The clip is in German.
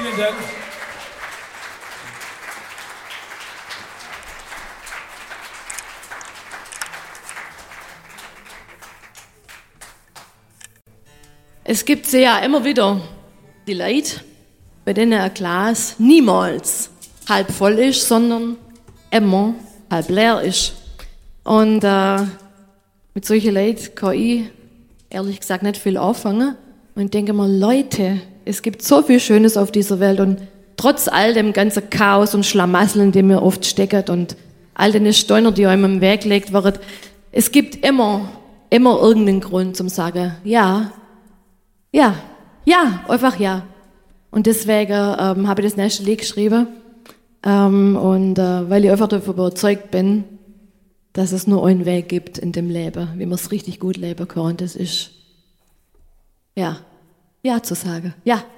Vielen Dank. Es gibt ja immer wieder die Leute, bei denen ein Glas niemals halb voll ist, sondern immer halb leer ist. Und mit solchen Leuten kann ich ehrlich gesagt nicht viel anfangen. Und ich denke mir, Leute, es gibt so viel Schönes auf dieser Welt und trotz all dem ganzen Chaos und Schlamassel, in dem wir oft stecken und all den Steine, die einem im Weg gelegt werden, es gibt immer irgendeinen Grund zum sagen, ja, einfach ja. Und deswegen habe ich das nächste Lied geschrieben. Weil ich einfach davon überzeugt bin, dass es nur einen Weg gibt in dem Leben, wie man es richtig gut leben kann. Und das ist, ja zu sagen. Ja.